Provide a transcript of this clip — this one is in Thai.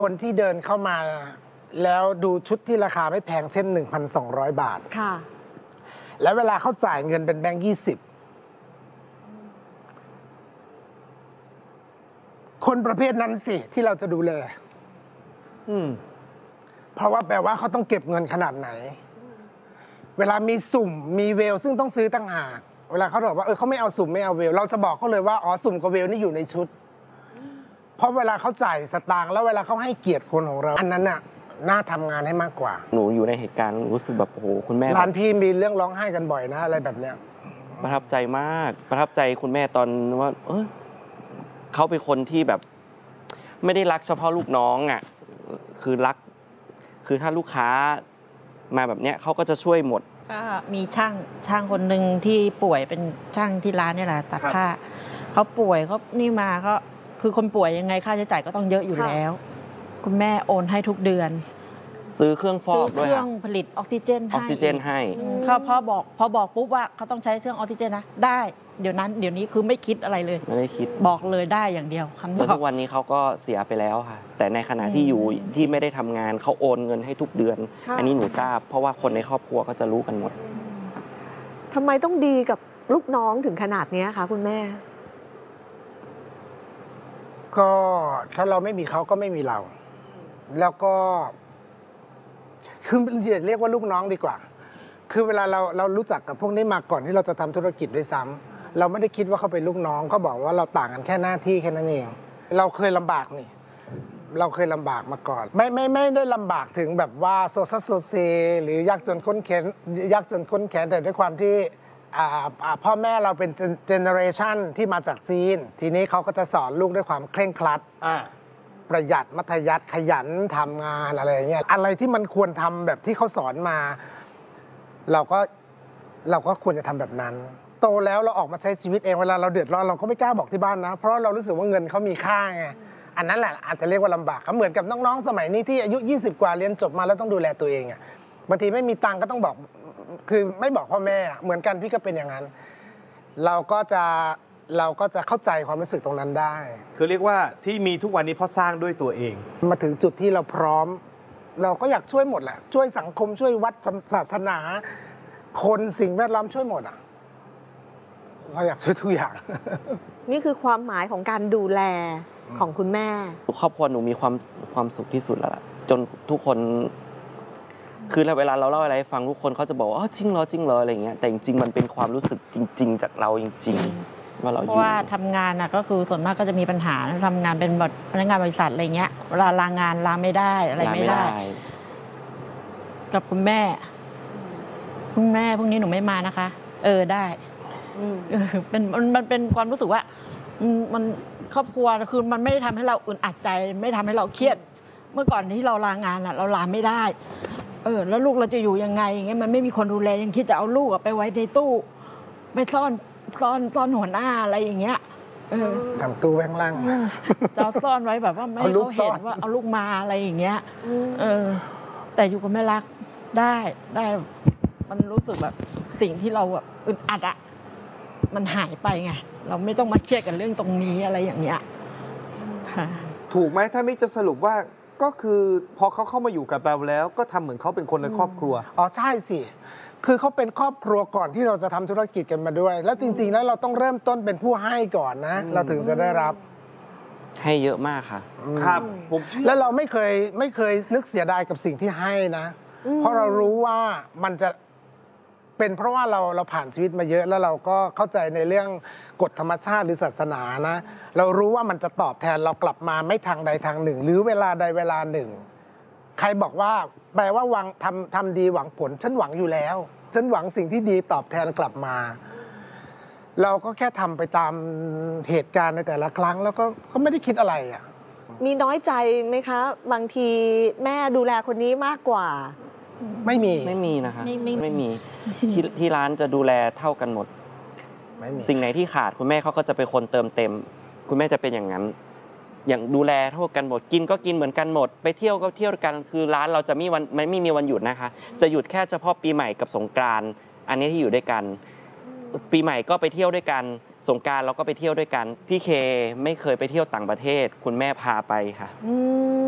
คนที่เดินเข้ามาแล้วดูชุดที่ราคาไม่แพงเช่น 1,200 บาทค่ะแล้วเวลาเขาจ่ายเงินเป็นแบงค์20คนประเภทนั้นสิที่เราจะดูแลเพราะว่าแปลว่าเขาต้องเก็บเงินขนาดไหนเวลามีสุ่มมีเวลซึ่งต้องซื้อต่างหากเวลาเขาบอกว่าเขาไม่เอาสุ่มไม่เอาเวลเราจะบอกเขาเลยว่าอ๋อสุ่มกับเวลนี่อยู่ในชุดเพราะเวลาเขาจ่ายสตางค์แล้วเวลาเขาให้เกียรติคนของเราอันนั้นน่ะน่าทำงานให้มากกว่าหนูอยู่ในเหตุการณ์รู้สึกแบบโอ้โหคุณแม่ร้านพี่มีเรื่องร้องไห้กันบ่อยนะอะไรแบบเนี้ยประทับใจมากประทับใจคุณแม่ตอนว่าเขาเป็นคนที่แบบไม่ได้รักเฉพาะลูกน้องอ่ะคือรักคือถ้าลูกค้ามาแบบเนี้ยเขาก็จะช่วยหมดก็มีช่างคนหนึ่งที่ป่วยเป็นช่างที่ร้านนี่แหละตัดผ้าเขาป่วยเขานี่มาก็คือคนป่วยยังไงค่าใช้จ่ายก็ต้องเยอะอยู่แล้วคุณแม่โอนให้ทุกเดือนซื้อเครื่องฟอกด้วยเครื่องผลิตออกซิเจนให้เขาพอบอกปุ๊บว่าเขาต้องใช้เครื่องออกซิเจนนะได้เดี๋ยวนี้คือไม่คิดอะไรเลยไม่ได้คิดบอกเลยได้อย่างเดียวคำตอบทุกวันนี้เขาก็เสียไปแล้วค่ะแต่ในขณะที่อยู่ที่ไม่ได้ทำงานเขาโอนเงินให้ทุกเดือนอันนี้หนูทราบเพราะว่าคนในครอบครัวก็จะรู้กันหมดทำไมต้องดีกับลูกน้องถึงขนาดนี้คะคุณแม่ก็ถ้าเราไม่มีเขาก็ไม่มีเราแล้วก็คือเรียกว่าลูกน้องดีกว่าคือเวลาเรารู้จักกับพวกนี้มาก่อนที่เราจะทำธุรกิจด้วยซ้ำเราไม่ได้คิดว่าเขาเป็นลูกน้องเขาบอกว่าเราต่างกันแค่หน้าที่แค่นั้นเองเราเคยลำบากนี่เราเคยลำบากมาก่อนไม่ได้ลำบากถึงแบบว่าโซเซหรือยากจนข้นแค้นแต่ด้วยความที่พ่อแม่เราเป็นเจเนอเรชันที่มาจากจีนทีนี้เขาก็จะสอนลูกด้วยความเคร่งครัดประหยัดมัธยัสถ์ขยันทำงานอะไรอย่างเงี้ยอะไรที่มันควรทำแบบที่เขาสอนมาเราก็ควรจะทำแบบนั้นโตแล้วเราออกมาใช้ชีวิตเองเวลาเราเดือดร้อนเราก็ไม่กล้าบอกที่บ้านนะเพราะเรารู้สึกว่าเงินเขามีค่าไงอันนั้นแหละอาจจะเรียกว่าลำบากเหมือนกับน้องๆสมัยนี้ที่อายุ20กว่าเรียนจบมาแล้วต้องดูแลตัวเองอ่ะบางทีไม่มีตังก็ต้องบอกคือไม่บอกพ่อแม่เหมือนกันพี่ก็เป็นอย่างนั้นเราก็จะเข้าใจความรู้สึกตรงนั้นได้คือเรียกว่าที่มีทุกวันนี้เพราะสร้างด้วยตัวเองมาถึงจุดที่เราพร้อมเราก็อยากช่วยหมดแหละช่วยสังคมช่วยวัดศาสนาคนสิ่งแวดล้อมช่วยหมดอ่ะเราอยากช่วยทุกอย่างนี่คือความหมายของการดูแลของคุณแม่ครอบครัวหนูมีความสุขที่สุดแล้วจนทุกคนคือเวลาเราเล่าอะไรให้ฟังทุกคนเขาจะบอกว่าจริงเหรออะไรเงี้ยแต่จริงๆมันเป็นความรู้สึกจริงๆจากเราจริงๆว่าเราเพราะว่าทำงานก็คือส่วนมากก็จะมีปัญหาทำงานเป็นพนักงานบริษัทอะไรเงี้ยเวลาลางานลาไม่ได้อะไรไม่ได้กับคุณแม่พรุ่งนี้หนูไม่มานะคะได้มันเป็นความรู้สึกว่ามันครอบครัวคือมันไม่ได้ทำให้เราอึดอัดใจไม่ทำให้เราเครียดเมื่อก่อนที่เราลางานเราลาไม่ได้แล้วลูกเราจะอยู่ยังไงอย่างเงี้ยมันไม่มีคนดูแลยังคิดจะเอาลูกไปไว้ในตู้ไปซ่อนหัวหน้าอะไรอย่างเงี้ยทำตู้แว้งล่างจะซ่อนไว้แบบว่าไม่ให้เขาเห็นว่าเอาลูกมาอะไรอย่างเงี้ยแต่อยู่กับแม่รักได้มันรู้สึกแบบสิ่งที่เราแบบอึดอัดมันหายไปไงเราไม่ต้องมาเครียดกันเรื่องตรงนี้อะไรอย่างเงี้ยถูกไหมถ้ามิกจะสรุปว่าก็คือพอเขาเข้ามาอยู่กับเราแล้วก็ทำเหมือนเขาเป็นคนในครอบครัวใช่สิคือเขาเป็นครอบครัวก่อนที่เราจะทำธุรกิจกันมาด้วยแล้วจริงๆแล้วเราต้องเริ่มต้นเป็นผู้ให้ก่อนนะเราถึงจะได้รับให้เยอะมากค่ะครับผมเชื่อแล้วเราไม่เคยนึกเสียดายกับสิ่งที่ให้นะเพราะเรารู้ว่ามันจะเป็นเพราะว่าเราผ่านชีวิตมาเยอะแล้วเราก็เข้าใจในเรื่องกฎธรรมชาติหรือศาสนานะเรารู้ว่ามันจะตอบแทนเรากลับมาไม่ทางใดทางหนึ่งหรือเวลาใดเวลาหนึ่งใครบอกว่าแปลว่าทำดีหวังผลฉันหวังอยู่แล้วฉันหวังสิ่งที่ดีตอบแทนกลับมาเราก็แค่ทำไปตามเหตุการณ์ในแต่ละครั้งแล้วก็ไม่ได้คิดอะไรมีน้อยใจไหมคะบางทีแม่ดูแลคนนี้มากกว่าไม่มีนะคะไม่มีที่ร้านจะดูแลเท่ากันหมดสิ่งไหนที่ขาดคุณแม่เขาก็จะเป็นคนเติมเต็มคุณแม่จะเป็นอย่างนั้นอย่างดูแลเท่ากันหมดกินก็กินเหมือนกันหมดไปเที่ยวก็เที่ยวกันคือร้านเราจะไม่มีวันหยุดนะคะจะหยุดแค่เฉพาะปีใหม่กับสงกรานต์อันนี้ที่อยู่ด้วยกันปีใหม่ก็ไปเที่ยวด้วยกันสงกรานต์เราก็ไปเที่ยวด้วยกันพี่เคไม่เคยไปเที่ยวต่างประเทศคุณแม่พาไปค่ะ